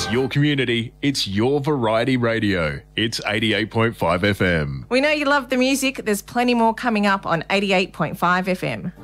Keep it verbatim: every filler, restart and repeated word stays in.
It's your community. It's your variety radio. It's eighty-eight point five F M. We know you love the music. There's plenty more coming up on eighty-eight point five F M.